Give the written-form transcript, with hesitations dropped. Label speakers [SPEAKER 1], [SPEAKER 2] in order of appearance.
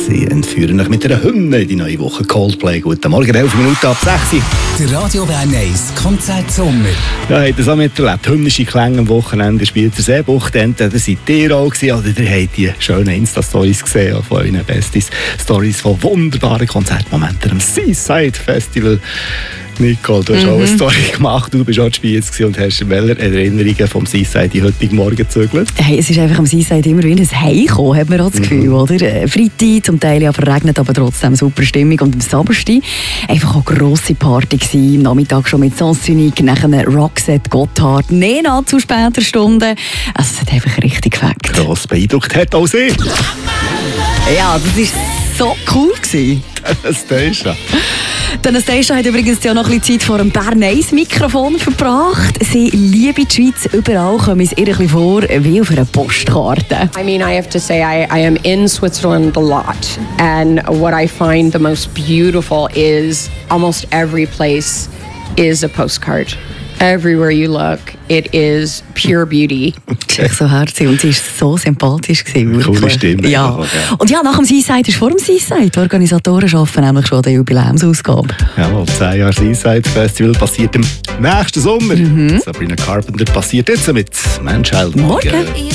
[SPEAKER 1] Sie entführen euch mit einer Hymne in die neue Woche. Coldplay. Guten Morgen, 11 Minuten ab 6 Uhr.
[SPEAKER 2] Der Radio Bern 1 Konzert Sommer.
[SPEAKER 1] Ja, habt ihr das auch miterlebt? Hymnische Klänge am Wochenende spielt der Seebucht. Entweder seid ihr auch gewesen, oder ihr habt die schönen Insta-Stories gesehen von euren Besties. Stories von wunderbaren Konzertmomenten am Seaside Festival. Nicole, du hast auch eine Story gemacht. Du bist auch zu Spiez und hast welche Erinnerungen vom Seaside die heute Morgen gezögert?
[SPEAKER 3] Hey, es ist einfach am Seaside immer wie ein Heimkommen, hat man auch das Gefühl, oder? Freitag, zum Teil ja verregnet, aber trotzdem super Stimmung. Und am Samstag einfach auch eine grosse Party gewesen. Am Nachmittag schon mit Sensunique, nachher Roxette, Gotthard, Nena zu später Stunde. Also es hat einfach richtig gefällt.
[SPEAKER 1] Gross beeindruckt hat auch sie.
[SPEAKER 3] Ja, das war so cool gewesen.
[SPEAKER 1] Anastasia.
[SPEAKER 3] Die Anastasia hat übrigens ja noch ein bisschen Zeit vor einem Bern 1 Mikrofon verbracht. Sie liebt die Schweiz. Überall kommt es ihr ein bisschen vor wie auf einer Postkarte.
[SPEAKER 4] I mean, I have to say, I am in Switzerland a lot. And what I find the most beautiful is almost every place is a postcard. Everywhere you look, it is pure beauty.
[SPEAKER 3] Sie ist so herzig und sie war so sympathisch.
[SPEAKER 1] Coole Stimme.
[SPEAKER 3] Ja. Und ja, nach dem Seaside ist vor dem Seaside. Die Organisatoren arbeiten nämlich schon an der Jubiläumsausgabe.
[SPEAKER 1] Ja, 10 Jahre Seaside Festival passiert im nächsten Sommer. Sabrina Carpenter passiert jetzt mit Man Child.
[SPEAKER 3] Morgen.